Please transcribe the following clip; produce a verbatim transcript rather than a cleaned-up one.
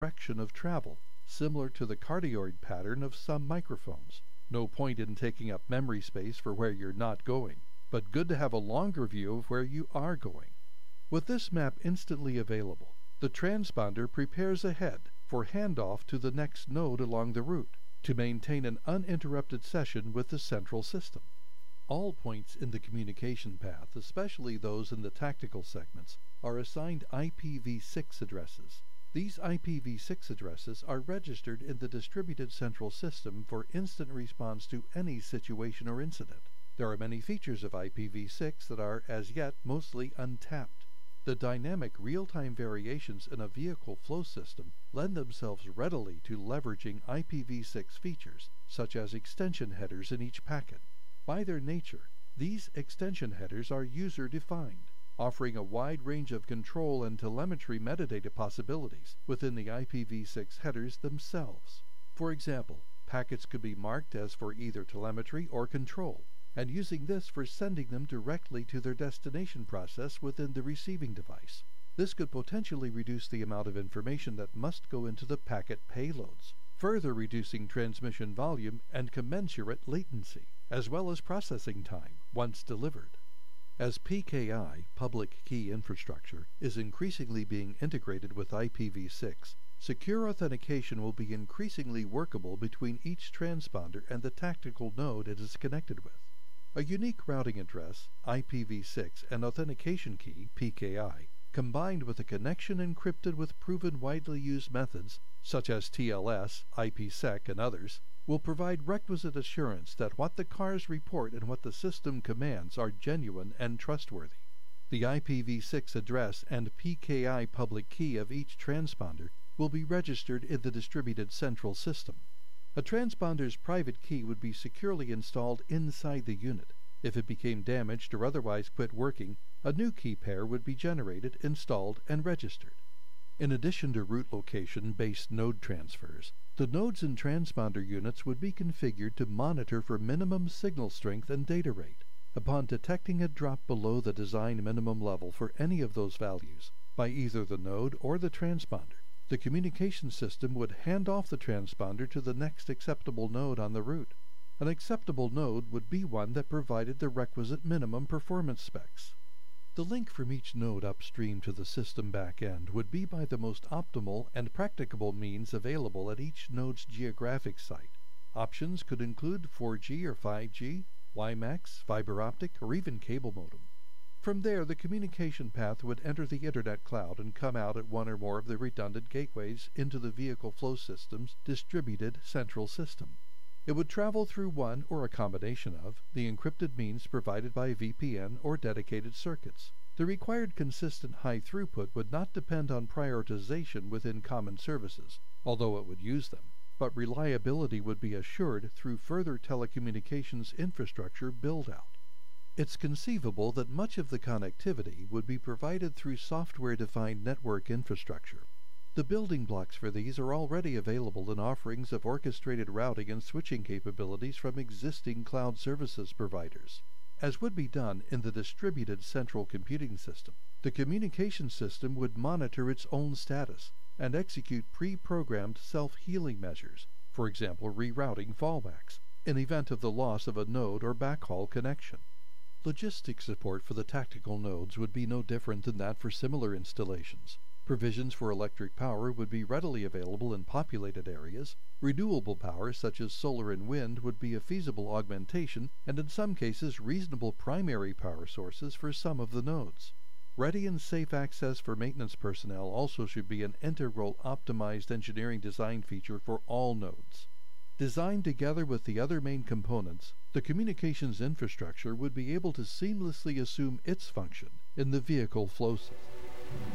direction of travel, similar to the cardioid pattern of some microphones. No point in taking up memory space for where you're not going, but good to have a longer view of where you are going. With this map instantly available, the transponder prepares ahead for handoff to the next node along the route to maintain an uninterrupted session with the central system. All points in the communication path, especially those in the tactical segments, are assigned I P v six addresses. These I P v six addresses are registered in the distributed central system for instant response to any situation or incident. There are many features of I P v six that are, as yet, mostly untapped. The dynamic real-time variations in a vehicle flow system lend themselves readily to leveraging I P v six features, such as extension headers in each packet. By their nature, these extension headers are user-defined, offering a wide range of control and telemetry metadata possibilities within the I P v six headers themselves. For example, packets could be marked as for either telemetry or control, and using this for sending them directly to their destination process within the receiving device. This could potentially reduce the amount of information that must go into the packet payloads, further reducing transmission volume and commensurate latency, as well as processing time once delivered. As P K I, public key infrastructure, is increasingly being integrated with I P v six, secure authentication will be increasingly workable between each transponder and the tactical node it is connected with. A unique routing address, I P v six, and authentication key, P K I, combined with a connection encrypted with proven widely used methods, such as T L S, I P sec, and others, will provide requisite assurance that what the cars report and what the system commands are genuine and trustworthy. The I P v six address and P K I public key of each transponder will be registered in the distributed central system. A transponder's private key would be securely installed inside the unit. If it became damaged or otherwise quit working, a new key pair would be generated, installed, and registered. In addition to route location-based node transfers, the nodes and transponder units would be configured to monitor for minimum signal strength and data rate. Upon detecting a drop below the design minimum level for any of those values, by either the node or the transponder, the communication system would hand off the transponder to the next acceptable node on the route. An acceptable node would be one that provided the requisite minimum performance specs. The link from each node upstream to the system back end would be by the most optimal and practicable means available at each node's geographic site. Options could include four G or five G, WiMAX, fiber optic, or even cable modem. From there, the communication path would enter the Internet cloud and come out at one or more of the redundant gateways into the vehicle flow system's distributed central system. It would travel through one or a combination of the encrypted means provided by V P N or dedicated circuits. The required consistent high throughput would not depend on prioritization within common services, although it would use them, but reliability would be assured through further telecommunications infrastructure build-out. It's conceivable that much of the connectivity would be provided through software-defined network infrastructure. The building blocks for these are already available in offerings of orchestrated routing and switching capabilities from existing cloud services providers. As would be done in the distributed central computing system, the communication system would monitor its own status and execute pre-programmed self-healing measures, for example rerouting fallbacks, in event of the loss of a node or backhaul connection. Logistics support for the tactical nodes would be no different than that for similar installations. Provisions for electric power would be readily available in populated areas. Renewable power such as solar and wind would be a feasible augmentation, and in some cases reasonable primary power sources for some of the nodes. Ready and safe access for maintenance personnel also should be an integral optimized engineering design feature for all nodes. Designed together with the other main components, the communications infrastructure would be able to seamlessly assume its function in the vehicle flow system.